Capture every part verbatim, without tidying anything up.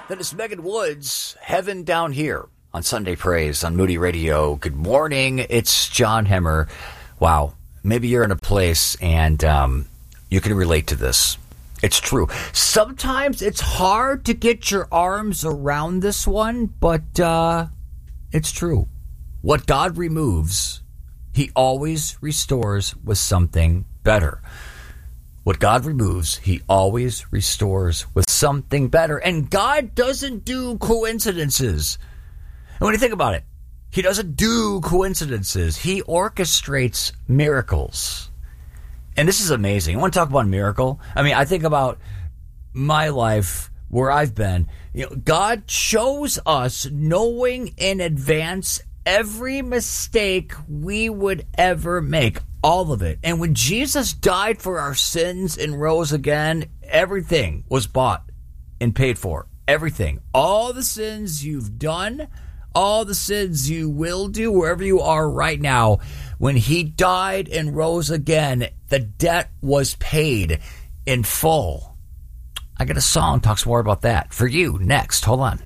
That is Megan Woods, Heaven Down Here on Sunday Praise on Moody Radio. Good morning. It's John Hemmer. Wow. Maybe you're in a place and um, you can relate to this. It's true. Sometimes it's hard to get your arms around this one, but uh, it's true. What God removes, He always restores with something better. What God removes, He always restores with something better. And God doesn't do coincidences. And when you think about it, He doesn't do coincidences. He orchestrates miracles. And this is amazing. I want to talk about a miracle. I mean, I think about my life, where I've been. You know, God chose us knowing in advance every mistake we would ever make. All of it. And when Jesus died for our sins and rose again, everything was bought and paid for. Everything. All the sins you've done, all the sins you will do, wherever you are right now, when He died and rose again, the debt was paid in full. I got a song that talks more about that for you next. Hold on.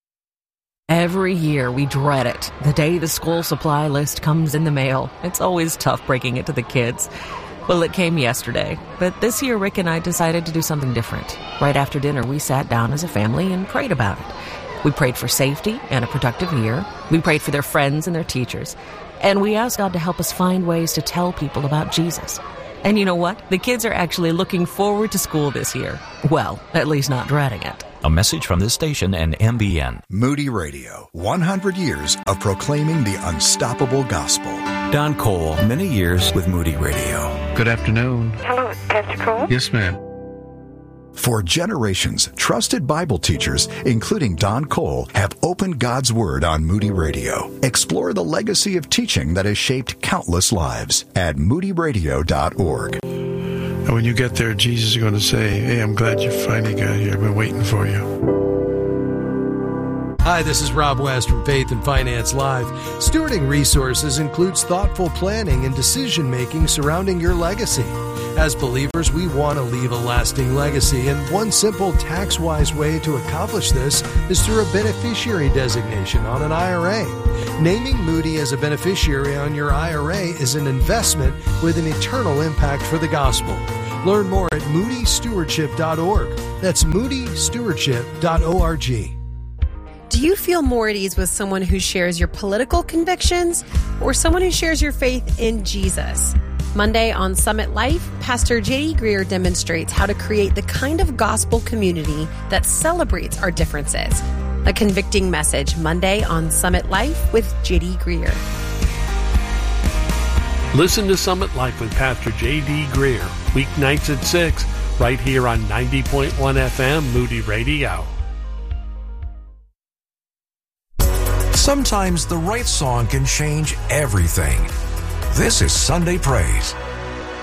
Every year we dread it, the day the school supply list comes in the mail. It's always tough breaking it to the kids. Well, it came yesterday, but this year Rick and I decided to do something different. Right after dinner, we sat down as a family and prayed about it. We prayed for safety and a productive year. We prayed for their friends and their teachers. And we asked God to help us find ways to tell people about Jesus. And you know what? The kids are actually looking forward to school this year. Well, at least not dreading it. A message from this station and M B N. Moody Radio, one hundred years of proclaiming the unstoppable gospel. Don Cole, many years with Moody Radio. Good afternoon. Hello, it's Pastor Cole. Yes, ma'am. For generations, trusted Bible teachers, including Don Cole, have opened God's Word on Moody Radio. Explore the legacy of teaching that has shaped countless lives at moody radio dot org. And when you get there, Jesus is going to say, hey, I'm glad you finally got here. I've been waiting for you. Hi, this is Rob West from Faith and Finance Live. Stewarding resources includes thoughtful planning and decision-making surrounding your legacy. As believers, we want to leave a lasting legacy, and one simple tax-wise way to accomplish this is through a beneficiary designation on an I R A. Naming Moody as a beneficiary on your I R A is an investment with an eternal impact for the gospel. Learn more at moody stewardship dot org. That's moody stewardship dot org. Do you feel more at ease with someone who shares your political convictions or someone who shares your faith in Jesus? Monday on Summit Life, Pastor J D Greer demonstrates how to create the kind of gospel community that celebrates our differences. A convicting message Monday on Summit Life with J D Greer. Listen to Summit Life with Pastor J D Greer, weeknights at six, right here on ninety point one F M Moody Radio. Sometimes the right song can change everything. This is Sunday Praise